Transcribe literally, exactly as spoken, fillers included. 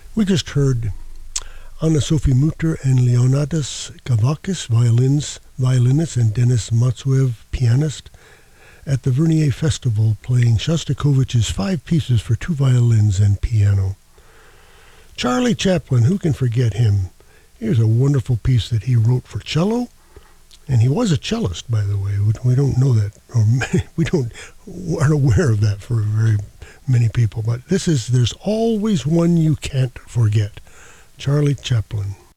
We just heard Anna Sophie Mutter and Leonidas Kavakis, violins, violinist, and Denis Matsuev, pianist, at the Vernier Festival, playing Shostakovich's five pieces for two violins and piano. Charlie Chaplin, who can forget him? Here's a wonderful piece that he wrote for cello, and he was a cellist, by the way. We don't know that, or we don't aren't aware of that for very many people. But this is There's Always One You Can't Forget. Charlie Chaplin.